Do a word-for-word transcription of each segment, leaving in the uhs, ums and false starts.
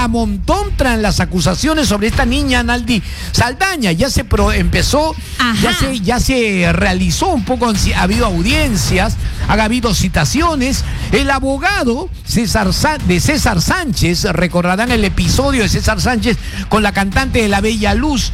a montón tras las acusaciones sobre esta niña Naldi Saldaña. Ya se pro, empezó, ya se, ya se realizó un poco, ha habido audiencias, ha habido citaciones. El abogado César, de César Sánchez, recordarán el episodio de César Sánchez con la cantante de La Bella Luz,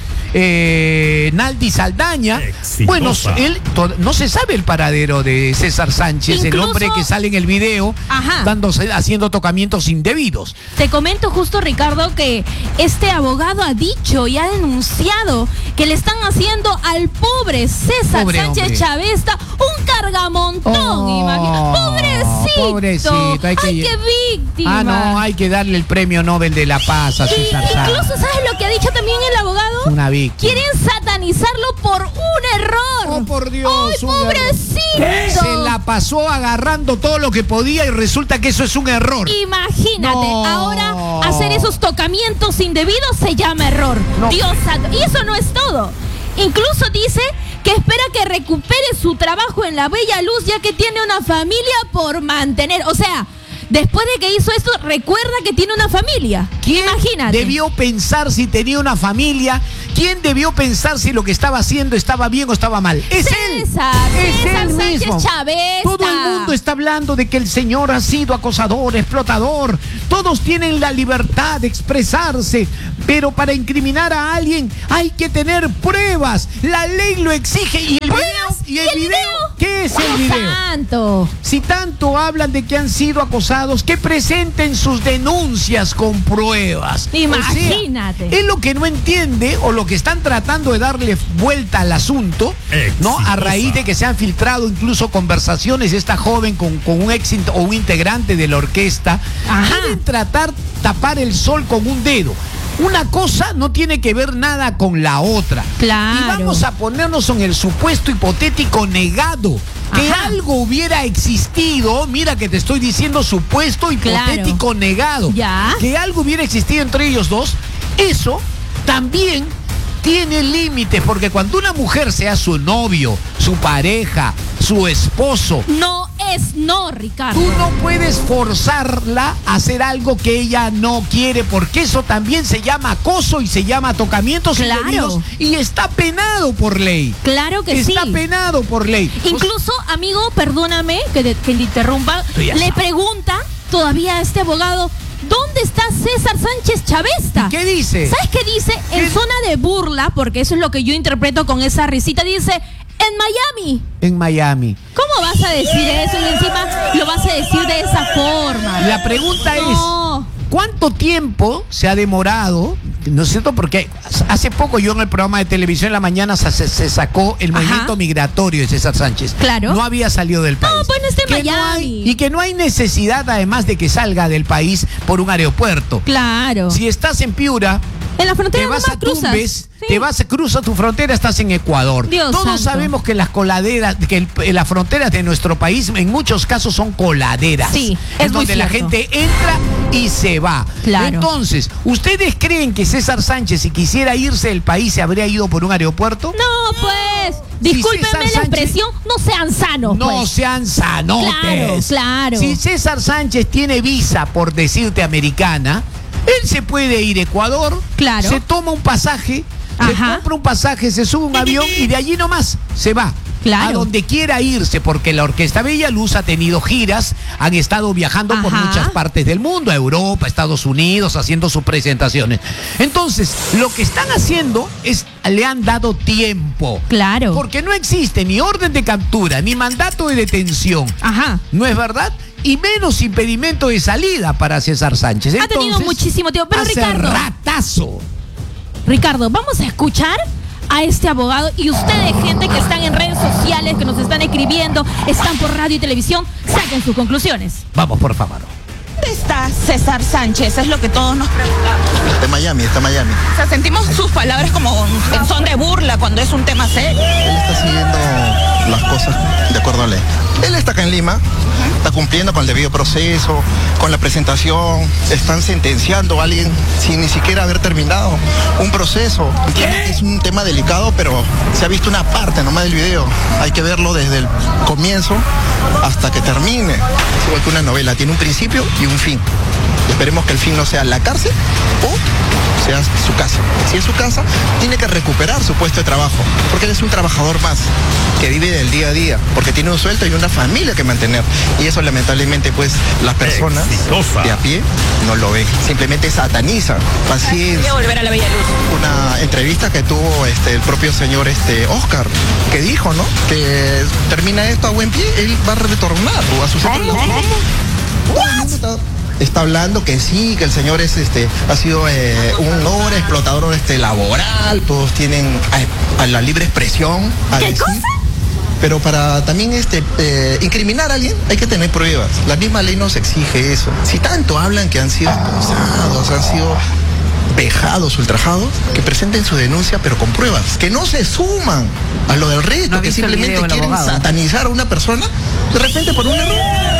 eh, Naldi Saldaña. Exitosa. Bueno, él no se sabe el paradero de César Sánchez, Incluso, el hombre que sale en el video dándose, haciendo tocamientos indebidos. Te comento justo, Ricardo, que este abogado ha dicho y ha denunciado que le están haciendo al pobre César Pobre Sánchez hombre. Chavesta un cargamontón, Oh, imagina. Pobrecito. pobrecito, hay que- Ay, qué víctima. Ah, no, hay que darle el premio Nobel de la Paz a Y César incluso, Sánchez. ¿sabes lo que ha dicho también el abogado? Una víctima. Quieren satanizarlo por un error. Oh, por Dios. ¡Ay, un pobrecito! error. Se la pasó agarrando todo lo que podía y resulta que eso es un error. Imagínate, No. ahora hacer esos tocamientos indebidos se llama error. No. Dios santo. Y eso no es todo. Incluso dice que espera que recupere su trabajo en La Bella Luz, ya que tiene una familia por mantener. O sea, después de que hizo esto, recuerda que tiene una familia. ¿Quién Imagínate. debió pensar si tenía una familia? ¿Quién debió pensar si lo que estaba haciendo estaba bien o estaba mal? Es él. César, Es César él Sánchez mismo. Chavesta. Todo el mundo está hablando de que el señor ha sido acosador, explotador. Todos tienen la libertad de expresarse, pero para incriminar a alguien hay que tener pruebas. La ley lo exige. ¿Y el video? ¿Y el, video? ¿Qué es el Dios video? santo. Si tanto hablan de que han sido acosados, que presenten sus denuncias con pruebas. Imagínate. O sea, es lo que no entiende o lo que están tratando de darle vuelta al asunto, ¿no? A raíz de que se han filtrado incluso conversaciones de esta joven con, con un ex o un integrante de la orquesta. Quieren tratar tapar el sol con un dedo. Una cosa no tiene que ver nada con la otra. Claro. Y vamos a ponernos en el supuesto hipotético negado. Que Ajá. algo hubiera existido, mira que te estoy diciendo supuesto hipotético Claro. negado. Ya. Que algo hubiera existido entre ellos dos, eso también tiene límites, porque cuando una mujer sea su novio, su pareja, su esposo, No es no, Ricardo. tú no puedes forzarla a hacer algo que ella no quiere, porque eso también se llama acoso y se llama tocamientos Claro. indebidos y está penado por ley. Claro que sí. Está penado por ley. Incluso, amigo, perdóname que te, que te interrumpa, Tú ya le sabes. pregunta todavía a este abogado, ¿dónde está César Sánchez Chavesta? ¿Qué dice? ¿Sabes qué dice? En ¿Qué? zona de burla, porque eso es lo que yo interpreto con esa risita, dice, en Miami. En Miami. ¿Cómo vas a decir eso? Y encima lo vas a decir de esa forma. La pregunta No. es, ¿cuánto tiempo se ha demorado? ¿No es cierto? Porque hace poco yo en el programa de televisión en la mañana se, se sacó el Ajá. movimiento migratorio de César Sánchez. Claro. No había salido del país. No, pues no está en Que no Miami. hay- y que no hay necesidad además de que salga del país por un aeropuerto. Claro. Si estás en Piura, En la frontera te vas nomás a cruzas. Tumbes, Sí. te vas a cruzar tu frontera, estás en Ecuador. Dios Todos santo. sabemos que las coladeras, que el- eh, las fronteras de nuestro país en muchos casos son coladeras. Sí, es es muy donde la cierto. gente entra y se va. Claro. Entonces, ¿ustedes creen que César Sánchez, si quisiera irse del país, se habría ido por un aeropuerto? No, pues, Si discúlpenme César la Sánchez- expresión, no sean sanos, No pues. sean sanotes. Claro, claro. Si César Sánchez tiene visa, por decirte americana, él se puede ir a Ecuador, Claro. se toma un pasaje, se Ajá. compra un pasaje, se sube a un avión y de allí nomás se va. Claro. A donde quiera irse, porque la Orquesta Bella Luz ha tenido giras, han estado viajando por Ajá. muchas partes del mundo, a Europa, Estados Unidos, haciendo sus presentaciones. Entonces, lo que están haciendo es, le han dado tiempo. Claro. Porque no existe ni orden de captura, ni mandato de detención. Ajá. ¿No es verdad? Y menos impedimento de salida para César Sánchez. Ha tenido Entonces, muchísimo tiempo. Pero hace Ricardo, ratazo. Ricardo, vamos a escuchar a este abogado y ustedes, gente que están en redes sociales, que nos están escribiendo, están por radio y televisión, saquen sus conclusiones. Vamos, por favor. ¿Dónde está César Sánchez? Es lo que todos nos preguntamos. Está en Miami, está en Miami. O sea, sentimos sus palabras como en son de burla cuando es un tema serio. Él está siguiendo las cosas de acuerdo a la ley. Él está acá en Lima, está cumpliendo con el debido proceso, con la presentación. Están sentenciando a alguien sin ni siquiera haber terminado un proceso. Entiendo que es un tema delicado, pero se ha visto una parte nomás del video. Hay que verlo desde el comienzo hasta que termine. Es igual que una novela, tiene un principio y un fin. Esperemos que el fin no sea la cárcel o sea su casa. Si es su casa, tiene que recuperar su puesto de trabajo, porque él es un trabajador más, que vive del día a día, porque tiene un sueldo y una familia que mantener. Y eso lamentablemente pues las personas Exitosa. de a pie no lo ven, simplemente satanizan. Paciencia. Volver a la Bella Luz. Una entrevista que tuvo este el propio señor este Oscar, que dijo, ¿no? Que termina esto a buen pie, él va a retornar a su centro de trabajo. Está hablando que sí, que el señor es este ha sido eh, un hombre explotador este laboral, todos tienen a, a la libre expresión a ¿Qué decir. cosa? Pero para también este eh, incriminar a alguien hay que tener pruebas. La misma ley nos exige eso. Si tanto hablan que han sido acosados, han sido vejados, ultrajados, que presenten su denuncia pero con pruebas, que no se suman a lo del resto, ¿No que simplemente video, quieren abogado? satanizar a una persona de repente por un error.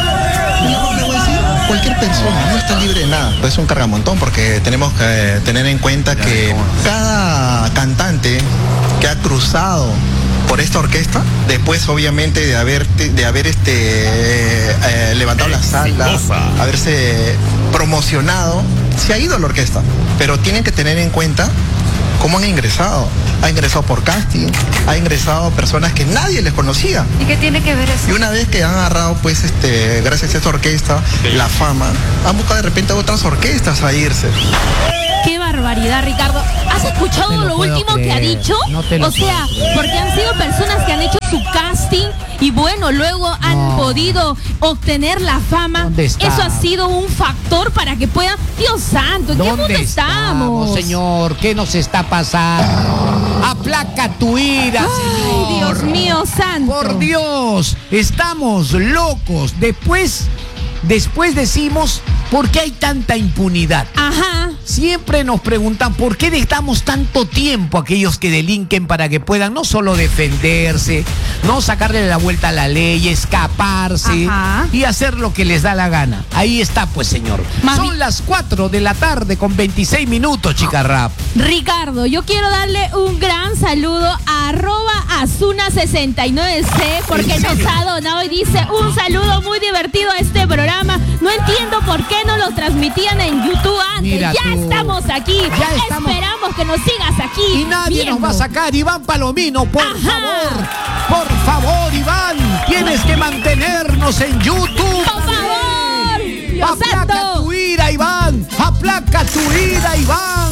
Un error, le voy a decir, cualquier persona no está libre de nada. Es un cargamontón porque tenemos que eh, tener en cuenta que cada cantante que ha cruzado por esta orquesta, después obviamente de haber de haber este eh, eh, levantado la sala, haberse promocionado, se ha ido a la orquesta. Pero tienen que tener en cuenta cómo han ingresado. Ha ingresado por casting, ha ingresado personas que nadie les conocía. ¿Y qué tiene que ver eso? Y una vez que han agarrado, pues, este, gracias a esta orquesta, la fama, han buscado de repente otras orquestas a irse. Qué barbaridad, Ricardo. ¿Has escuchado No te lo, lo puedo último que creer. ha dicho? No te lo o sea, porque han sido personas que han hecho su casting y bueno, luego han No. podido obtener la fama. ¿Dónde está? Eso ha sido un factor para que puedan... Dios santo, ¿en qué mundo ¿Dónde estamos? señor? ¿Qué nos está pasando? Aplaca tu ira, señor. Ay, Dios mío santo. Por Dios, estamos locos. Después, después decimos, ¿por qué hay tanta impunidad? Ajá. Siempre nos preguntan por qué dejamos tanto tiempo a aquellos que delinquen para que puedan no solo defenderse, no sacarle la vuelta a la ley, escaparse Ajá. y hacer lo que les da la gana. Ahí está, pues, señor. Más Son bien- las cuatro de la tarde con veintiséis minutos, chica rap. Ricardo, yo quiero darle un gran saludo a arroba Azuna sesenta y nueve C porque ¿En nos serio? ha donado y dice un saludo muy divertido a este programa. No entiendo por qué no lo transmitían en YouTube antes. Mira ya tú. estamos aquí. Ya estamos. Esperamos que nos sigas aquí. Y nadie viendo. nos va a sacar. Iván Palomino, por Ajá. favor. Por favor, Iván. Tienes que mantenernos en YouTube. Por favor. Dios Aplaca santo. tu ira, Iván. Aplaca tu ira, Iván.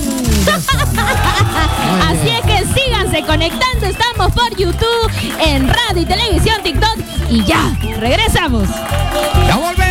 Muy Así bien. es que síganse conectando. Estamos por YouTube, en radio y televisión, TikTok. Y ya, regresamos. Ya volvemos.